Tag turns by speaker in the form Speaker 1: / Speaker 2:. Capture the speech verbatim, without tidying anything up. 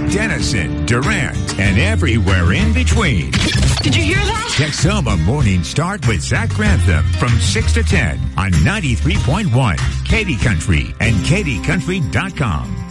Speaker 1: Denison, Durant, and everywhere in between.
Speaker 2: Did you hear that?
Speaker 1: Texoma Morning Start with Zach Grantham from six to ten on ninety-three point one Katy Country and Katy Country dot com.